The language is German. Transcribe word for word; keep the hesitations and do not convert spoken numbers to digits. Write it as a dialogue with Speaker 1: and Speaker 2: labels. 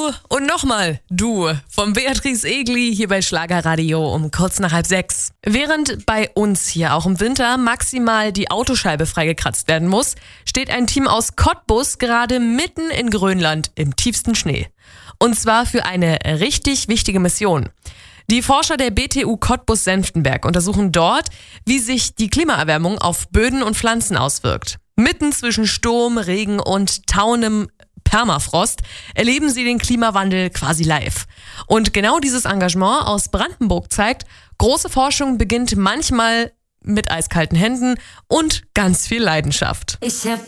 Speaker 1: Du und nochmal du vom Beatrice Egli hier bei Schlagerradio um kurz nach halb sechs. Während bei uns hier auch im Winter maximal die Autoscheibe freigekratzt werden muss, steht ein Team aus Cottbus gerade mitten in Grönland im tiefsten Schnee. Und zwar für eine richtig wichtige Mission. Die Forscher der B T U Cottbus-Senftenberg untersuchen dort, wie sich die Klimaerwärmung auf Böden und Pflanzen auswirkt. Mitten zwischen Sturm, Regen und tauendem Permafrost erleben sie den Klimawandel quasi live. Und genau dieses Engagement aus Brandenburg zeigt, große Forschung beginnt manchmal mit eiskalten Händen und ganz viel Leidenschaft.
Speaker 2: Ich hab